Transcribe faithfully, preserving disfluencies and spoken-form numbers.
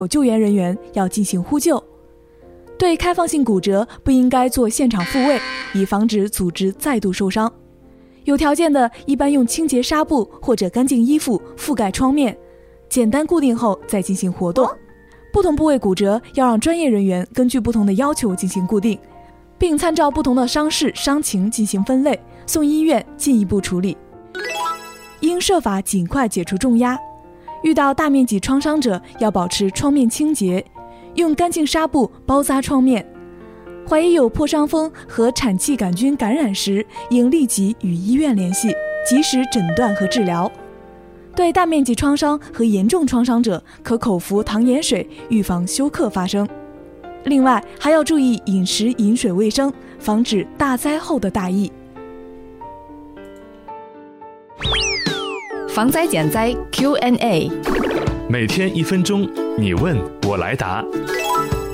救援人员要进行呼救。对开放性骨折不应该做现场复位，以防止组织再度受伤。有条件的一般用清洁纱布或者干净衣服覆盖创面，简单固定后再进行活动。不同部位骨折要让专业人员根据不同的要求进行固定，并参照不同的伤势伤情进行分类，送医院进一步处理。应设法尽快解除重压。遇到大面积创伤者要保持创面清洁，用干净纱布包扎创面。怀疑有破伤风和产气杆菌感染时，应立即与医院联系，及时诊断和治疗。对大面积创伤和严重创伤者，可口服糖盐水，预防休克发生。另外，还要注意饮食饮水卫生，防止大灾后的大疫。 防灾减灾 Q and A， 每天一分钟，你问我来答。